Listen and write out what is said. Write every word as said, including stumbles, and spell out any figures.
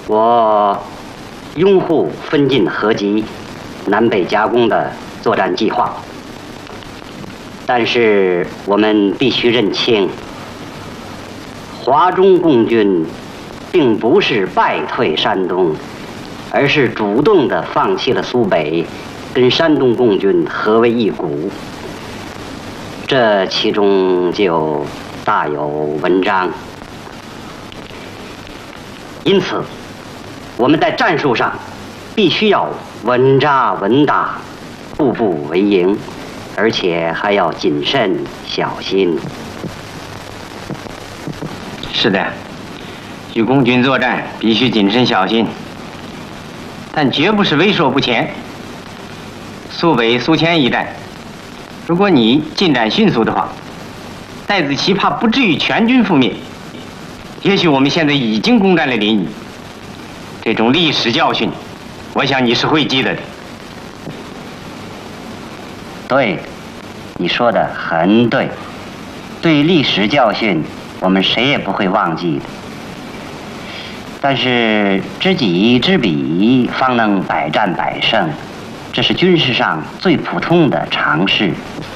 我拥护分进合击、南北夹攻的作战计划，但是我们必须认清，华中共军并不是败退山东，而是主动地放弃了苏北，跟山东共军合为一股。这其中就大有文章。因此，我们在战术上必须要稳扎稳打，步步为营，而且还要谨慎小心。 是的，与共军作战必须谨慎小心，但绝不是畏缩不前。苏北、苏黔一战，如果你进展迅速的话，戴子奇怕不至于全军覆灭。也许我们现在已经攻占了临沂，这种历史教训，我想你是会记得的。 对，你说的很对。对历史教训，我们谁也不会忘记的。但是知己知彼，方能百战百胜，这是军事上最普通的常识。